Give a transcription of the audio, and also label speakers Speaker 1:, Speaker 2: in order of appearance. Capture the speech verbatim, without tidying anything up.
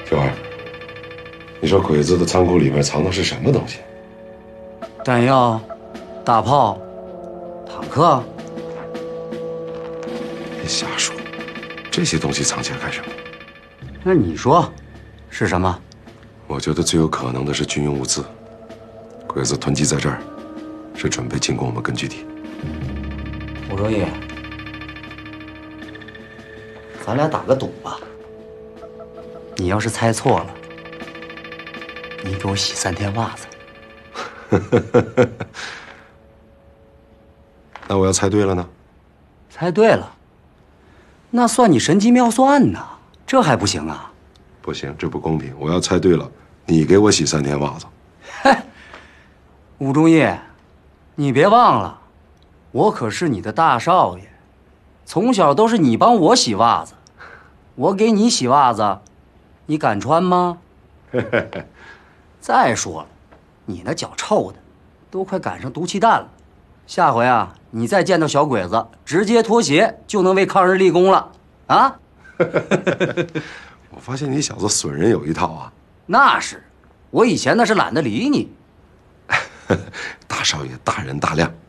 Speaker 1: 小二，你说鬼子的仓库里面藏的是什么东西？
Speaker 2: 弹药、大炮、坦克。
Speaker 1: 别瞎说，这些东西藏起来干什么？
Speaker 2: 那你说，是什么？
Speaker 1: 我觉得最有可能的是军用物资。鬼子囤积在这儿，是准备进攻我们根据地。
Speaker 2: 吴忠义，咱俩打个赌吧。你要是猜错了，你给我洗三天袜子。
Speaker 1: 那我要猜对了呢？
Speaker 2: 猜对了，那算你神机妙算呢，这还不行啊？
Speaker 1: 不行，这不公平。我要猜对了，你给我洗三天袜子。
Speaker 2: 嘿，吴忠义，你别忘了，我可是你的大少爷，从小都是你帮我洗袜子，我给你洗袜子，你敢穿吗？再说了，你那脚臭的，都快赶上毒气弹了。下回啊，你再见到小鬼子，直接脱鞋就能为抗日立功了啊！
Speaker 1: 我发现你小子损人有一套啊。
Speaker 2: 那是，我以前那是懒得理你。
Speaker 1: 大少爷大人大量。